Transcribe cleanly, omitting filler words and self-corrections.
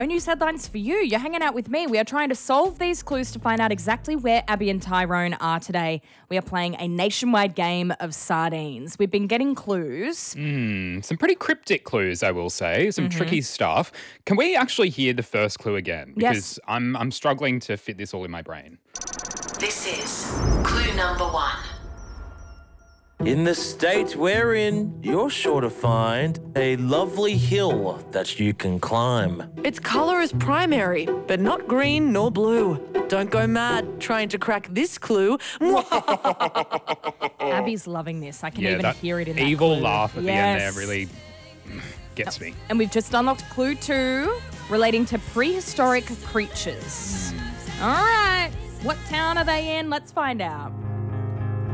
News headlines for you. You're hanging out with me. We are trying to solve these clues to find out exactly where Abby and Tyrone are today. We are playing a nationwide game of sardines. We've been getting clues. Some pretty cryptic clues, I will say. Some tricky stuff. Can we actually hear the first clue again? Because Yes. I'm struggling to fit this all in my brain. This is clue number 1. In the state we're in, you're sure to find a lovely hill that you can climb. Its colour is primary, but not green nor blue. Don't go mad trying to crack this clue. Abby's loving this. I can even that hear it in that evil clue. laugh at the end there Yes. really gets me. And we've just unlocked clue 2 relating to prehistoric creatures. All right. What town are they in? Let's find out.